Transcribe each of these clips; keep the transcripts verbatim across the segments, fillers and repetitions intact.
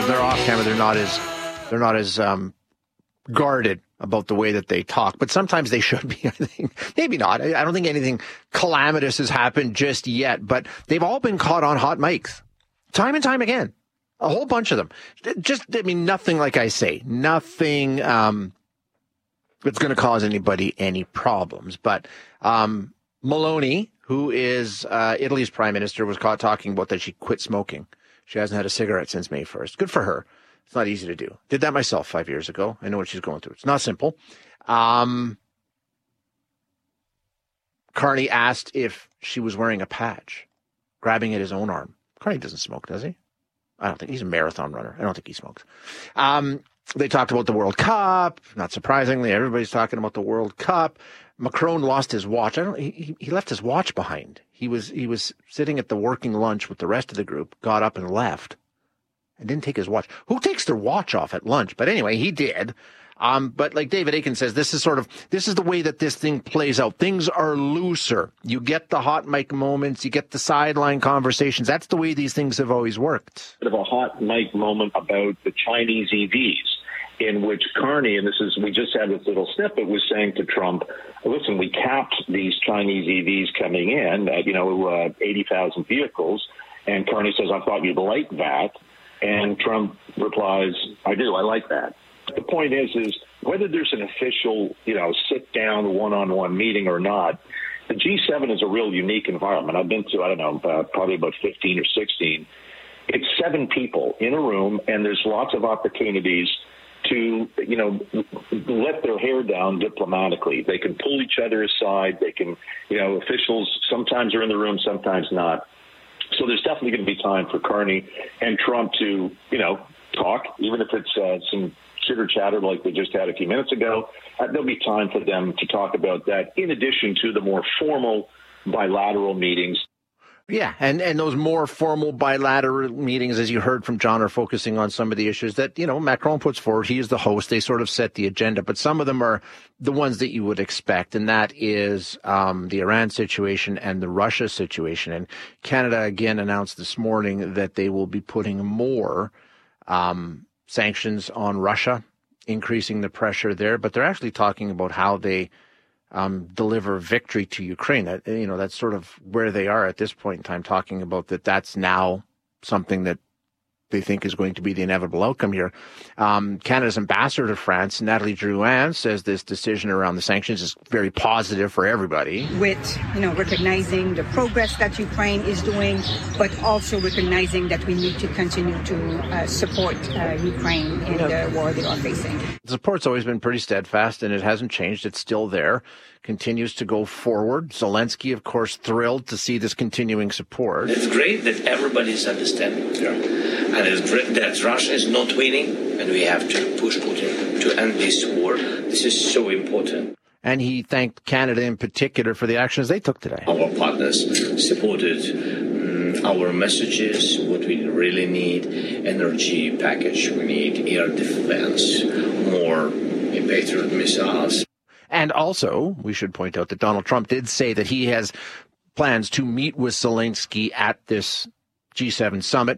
they're, they're off camera, they're not as they're not as um, guarded about the way that they talk. But sometimes they should be, I think. Maybe not. I, I don't think anything calamitous has happened just yet. But they've all been caught on hot mics. Time and time again. A whole bunch of them. Just, I mean, nothing, like I say, nothing um, that's going to cause anybody any problems. But um, Meloni, who is uh, Italy's prime minister, was caught talking about that she quit smoking. She hasn't had a cigarette since May first. Good for her. It's not easy to do. Did that myself five years ago. I know what she's going through. It's not simple. Um, Carney asked if she was wearing a patch, grabbing at his own arm. Carney doesn't smoke, does he? I don't think. He's a marathon runner. I don't think he smokes. Um, they talked about the World Cup. Not surprisingly, everybody's talking about the World Cup. Macron lost his watch. I don't. He, he left his watch behind. He was he was sitting at the working lunch with the rest of the group. Got up and left, and didn't take his watch. Who takes their watch off at lunch? But anyway, he did. Um, but like David Aiken says, this is sort of, this is the way that this thing plays out. Things are looser. You get the hot mic moments, you get the sideline conversations. That's the way these things have always worked. Bit of a hot mic moment about the Chinese E Vs, in which Carney, and this is, we just had this little snippet, was saying to Trump, listen, we capped these Chinese E Vs coming in, uh, you know, uh, eighty thousand vehicles. And Carney says, I thought you'd like that. And Trump replies, I do, I like that. The point is, is whether there's an official, you know, sit-down one-on-one meeting or not, the G seven is a real unique environment. I've been to, I don't know, uh, probably about fifteen or sixteen. It's seven people in a room, and there's lots of opportunities to, you know, let their hair down diplomatically. They can pull each other aside. They can, you know, officials sometimes are in the room, sometimes not. So there's definitely going to be time for Carney and Trump to, you know, talk, even if it's uh, some chitter chatter like we just had a few minutes ago. Uh, there'll be time for them to talk about that in addition to the more formal bilateral meetings. Yeah, and, and those more formal bilateral meetings, as you heard from John, are focusing on some of the issues that, you know, Macron puts forward. He is the host. They sort of set the agenda, but some of them are the ones that you would expect, and that is um, the Iran situation and the Russia situation. And Canada, again, announced this morning that they will be putting more um, sanctions on Russia, increasing the pressure there, but they're actually talking about how they Um, deliver victory to Ukraine. That, you know, that's sort of where they are at this point in time, talking about that that's now something that they think is going to be the inevitable outcome here. Um, Canada's ambassador to France, Nathalie Drouin, says this decision around the sanctions is very positive for everybody. With, you know, recognizing the progress that Ukraine is doing, but also recognizing that we need to continue to uh, support uh, Ukraine in yeah. the war they are facing. The support's always been pretty steadfast, and it hasn't changed. It's still there, continues to go forward. Zelensky, of course, thrilled to see this continuing support. It's great that everybody's understanding. Yeah. And it's great that Russia is not winning, and we have to push Putin to end this war. This is so important. And he thanked Canada in particular for the actions they took today. Our partners supported um, our messages, what we really need, energy package, we need air defense, more Patriot missiles. And also, we should point out that Donald Trump did say that he has plans to meet with Zelensky at this G seven summit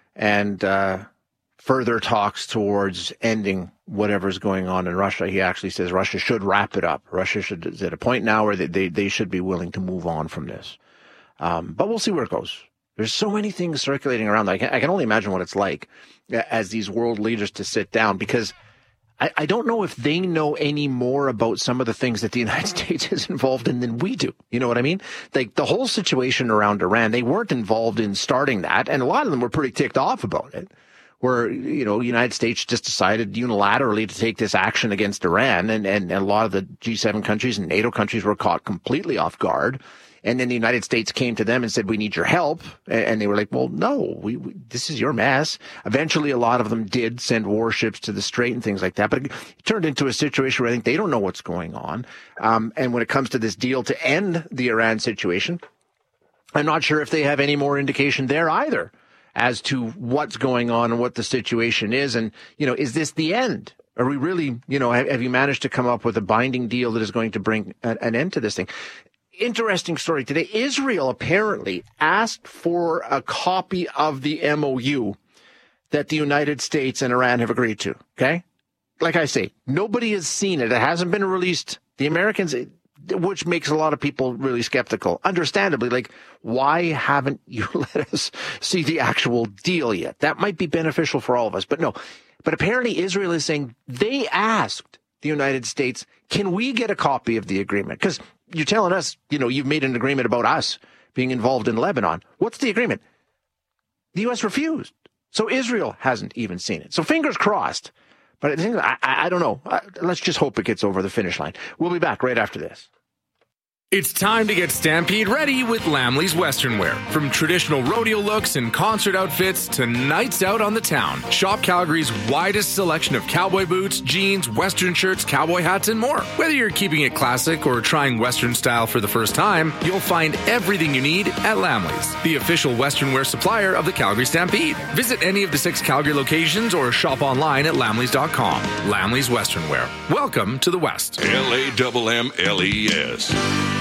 and uh, further talks towards ending whatever's going on in Russia. He actually says Russia should wrap it up. Russia should is at a point now where they, they, they should be willing to move on from this. Um, but we'll see where it goes. There's so many things circulating around. I can, I can only imagine what it's like as these world leaders to sit down, because I, I don't know if they know any more about some of the things that the United States is involved in than we do. You know what I mean? Like the whole situation around Iran, they weren't involved in starting that. And a lot of them were pretty ticked off about it, where, you know, the United States just decided unilaterally to take this action against Iran. And, and, and a lot of the G seven countries and NATO countries were caught completely off guard. And then the United States came to them and said, we need your help. And they were like, well, no, we, we, this is your mess. Eventually, a lot of them did send warships to the Strait and things like that. But it turned into a situation where I think they don't know what's going on. Um, and when it comes to this deal to end the Iran situation, I'm not sure if they have any more indication there either as to what's going on and what the situation is. And, you know, is this the end? Are we really, you know, have, have you managed to come up with a binding deal that is going to bring an, an end to this thing? Interesting story today. Israel apparently asked for a copy of the M O U that the United States and Iran have agreed to, okay? Like I say, nobody has seen it. It hasn't been released. The Americans, which makes a lot of people really skeptical. Understandably, like, why haven't you let us see the actual deal yet? That might be beneficial for all of us, but no. But apparently Israel is saying they asked the United States, can we get a copy of the agreement? Because you're telling us, you know, you've made an agreement about us being involved in Lebanon. What's the agreement? The U S refused. So Israel hasn't even seen it. So fingers crossed. But I, I, I don't know. Let's just hope it gets over the finish line. We'll be back right after this. It's time to get Stampede ready with Lamley's Western Wear. From traditional rodeo looks and concert outfits to nights out on the town, shop Calgary's widest selection of cowboy boots, jeans, Western shirts, cowboy hats, and more. Whether you're keeping it classic or trying Western style for the first time, you'll find everything you need at Lamley's, the official Western Wear supplier of the Calgary Stampede. Visit any of the six Calgary locations or shop online at lamleys dot com. Lamley's Western Wear. Welcome to the West. L A M M L E S.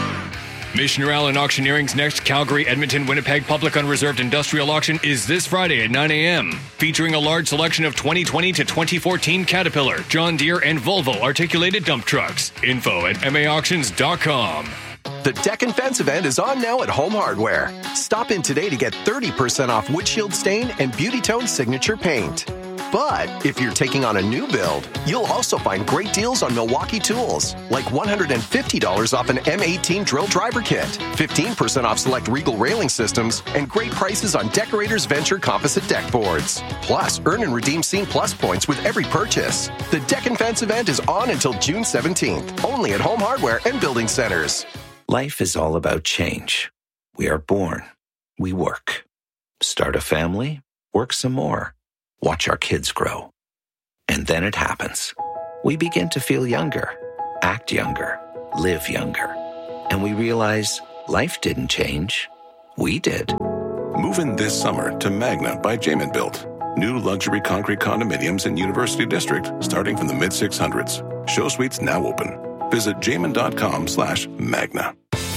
Missioner Allen Auctioneering's next Calgary, Edmonton, Winnipeg Public Unreserved Industrial Auction is this Friday at nine a.m., featuring a large selection of twenty twenty to twenty fourteen Caterpillar, John Deere, and Volvo articulated dump trucks. Info at m a auctions dot com. The Deck and Fence event is on now at Home Hardware. Stop in today to get thirty percent off windshield stain and Beauty Tone signature paint. But if you're taking on a new build, you'll also find great deals on Milwaukee tools, like one hundred fifty dollars off an M eighteen drill driver kit, fifteen percent off select Regal railing systems, and great prices on Decorators Venture composite deck boards. Plus, earn and redeem Scene Plus points with every purchase. The Deck and Fence event is on until June seventeenth, only at Home Hardware and Building Centers. Life is all about change. We are born. We work. Start a family. Work some more. Watch our kids grow. And then it happens. We begin to feel younger, act younger, live younger. And we realize life didn't change. We did. Move in this summer to Magna by Jamin Built. New luxury concrete condominiums in University District starting from the mid six hundreds. Show suites now open. Visit jamin.com slash Magna.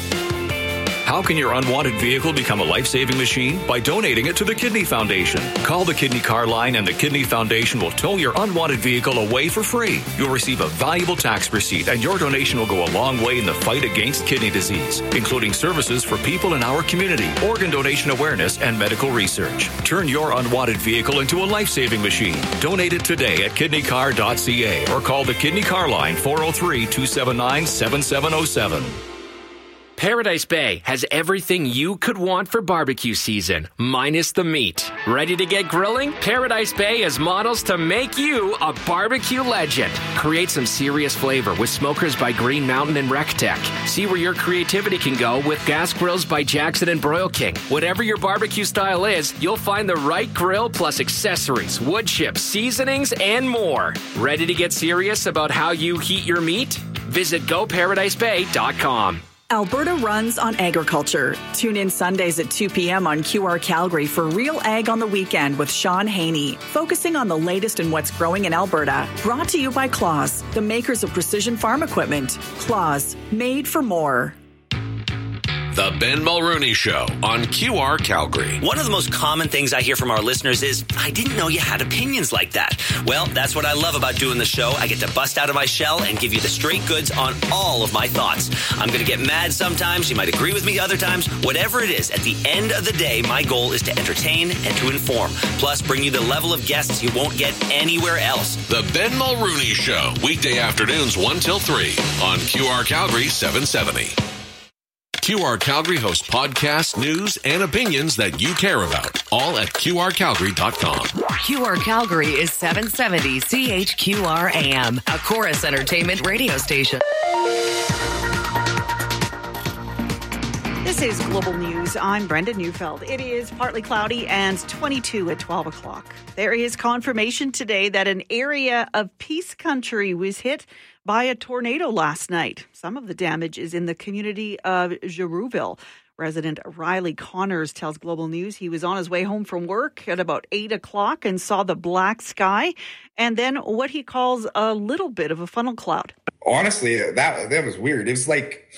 How can your unwanted vehicle become a life-saving machine? By donating it to the Kidney Foundation. Call the Kidney Car Line and the Kidney Foundation will tow your unwanted vehicle away for free. You'll receive a valuable tax receipt and your donation will go a long way in the fight against kidney disease, including services for people in our community, organ donation awareness, and medical research. Turn your unwanted vehicle into a life-saving machine. Donate it today at kidney car dot c a or call the Kidney Car Line four oh three, two seven nine, seven seven oh seven. Paradise Bay has everything you could want for barbecue season, minus the meat. Ready to get grilling? Paradise Bay has models to make you a barbecue legend. Create some serious flavor with smokers by Green Mountain and RecTech. See where your creativity can go with gas grills by Jackson and Broil King. Whatever your barbecue style is, you'll find the right grill plus accessories, wood chips, seasonings, and more. Ready to get serious about how you heat your meat? Visit go paradise bay dot com. Alberta runs on agriculture. Tune in Sundays at two p.m. on Q R Calgary for Real Ag on the Weekend with Sean Haney, focusing on the latest in what's growing in Alberta. Brought to you by Claus, the makers of precision farm equipment. Claus, made for more. The Ben Mulrooney Show on Q R Calgary. One of the most common things I hear from our listeners is, I didn't know you had opinions like that. Well, that's what I love about doing the show. I get to bust out of my shell and give you the straight goods on all of my thoughts. I'm going to get mad sometimes. You might agree with me other times. Whatever it is, at the end of the day, my goal is to entertain and to inform. Plus, bring you the level of guests you won't get anywhere else. The Ben Mulrooney Show. Weekday afternoons one till three on Q R Calgary seven seventy. Q R Calgary hosts podcasts, news, and opinions that you care about. All at Q R Calgary dot com. Q R Calgary is seven seventy C H Q R A M, a Chorus Entertainment radio station. This is Global News. I'm Brenda Neufeld. It is partly cloudy and twenty-two at twelve o'clock. There is confirmation today that an area of Peace Country was hit by a tornado last night. Some of the damage is in the community of Girouville. Resident Riley Connors tells Global News he was on his way home from work at about eight o'clock and saw the black sky and then what he calls a little bit of a funnel cloud. Honestly, that that was weird. It was like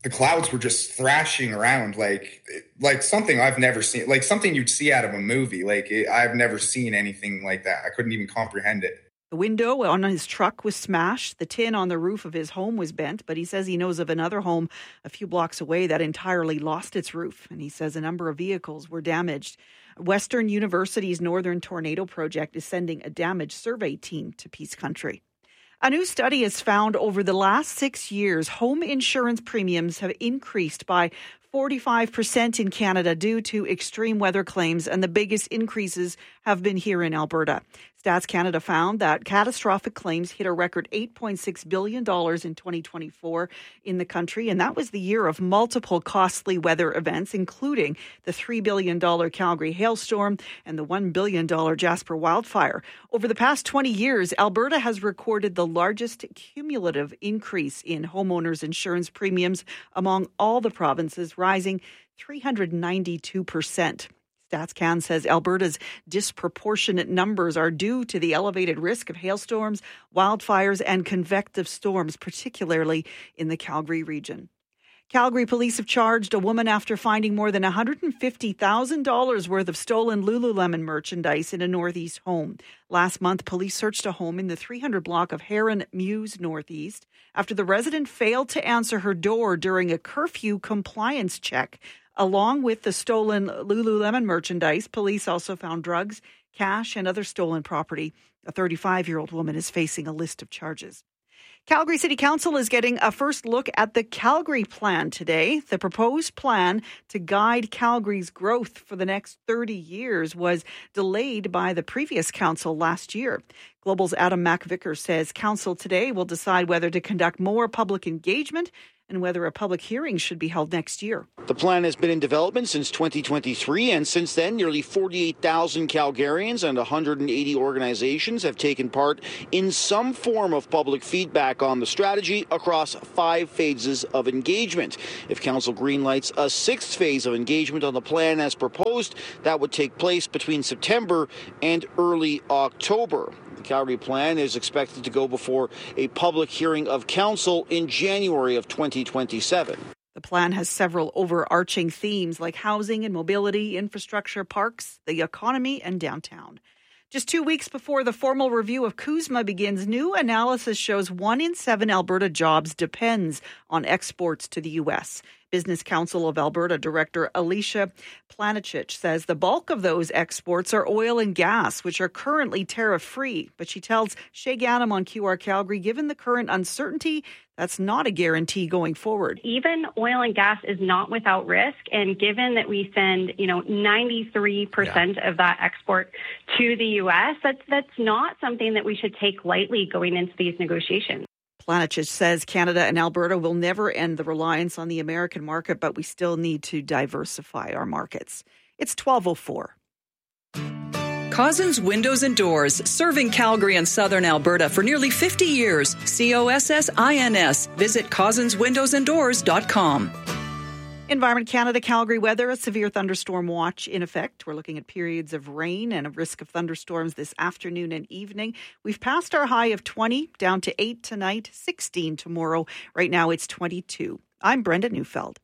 the clouds were just thrashing around like like something I've never seen, like something you'd see out of a movie. Like it, I've never seen anything like that. I couldn't even comprehend it. The window on his truck was smashed. The tin on the roof of his home was bent, but he says he knows of another home a few blocks away that entirely lost its roof. And he says a number of vehicles were damaged. Western University's Northern Tornado Project is sending a damage survey team to Peace Country. A new study has found over the last six years, home insurance premiums have increased by forty-five percent in Canada due to extreme weather claims, and the biggest increases have been here in Alberta. Stats Canada found that catastrophic claims hit a record eight point six billion dollars in twenty twenty-four in the country, and that was the year of multiple costly weather events, including the three billion dollars Calgary hailstorm and the one billion dollars Jasper wildfire. Over the past twenty years, Alberta has recorded the largest cumulative increase in homeowners insurance premiums among all the provinces, rising three hundred ninety-two percent. StatsCan says Alberta's disproportionate numbers are due to the elevated risk of hailstorms, wildfires, and convective storms, particularly in the Calgary region. Calgary police have charged a woman after finding more than one hundred fifty thousand dollars worth of stolen Lululemon merchandise in a Northeast home. Last month, police searched a home in the three hundred block of Heron Mews Northeast after the resident failed to answer her door during a curfew compliance check. Along with the stolen Lululemon merchandise, police also found drugs, cash, and other stolen property. A thirty-five-year-old woman is facing a list of charges. Calgary City Council is getting a first look at the Calgary Plan today. The proposed plan to guide Calgary's growth for the next thirty years was delayed by the previous council last year. Global's Adam MacVicker says council today will decide whether to conduct more public engagement and whether a public hearing should be held next year. The plan has been in development since twenty twenty-three, and since then, nearly forty-eight thousand Calgarians and one hundred eighty organizations have taken part in some form of public feedback on the strategy across five phases of engagement. If Council greenlights a sixth phase of engagement on the plan as proposed, that would take place between September and early October. The Calgary Plan is expected to go before a public hearing of Council in January of twenty twenty-seven. The plan has several overarching themes like housing and mobility, infrastructure, parks, the economy, and downtown. Just two weeks before the formal review of CUSMA begins, new analysis shows one in seven Alberta jobs depends on exports to the U S. Business Council of Alberta Director Alicia Planicic says the bulk of those exports are oil and gas, which are currently tariff-free. But she tells Shay Ganem on Q R Calgary, given the current uncertainty, that's not a guarantee going forward. Even oil and gas is not without risk. And given that we send, you know, ninety-three percent yeah. of that export to the U S, that's, that's not something that we should take lightly going into these negotiations. Planicic says Canada and Alberta will never end the reliance on the American market, but we still need to diversify our markets. It's twelve oh four. Cozzens Windows and Doors, serving Calgary and southern Alberta for nearly fifty years. C O S S I N S. Visit cozzens windows and doors dot com. Environment Canada Calgary weather, a severe thunderstorm watch in effect. We're looking at periods of rain and a risk of thunderstorms this afternoon and evening. We've passed our high of twenty, down to eight tonight, sixteen tomorrow. Right now it's twenty-two. I'm Brenda Neufeld.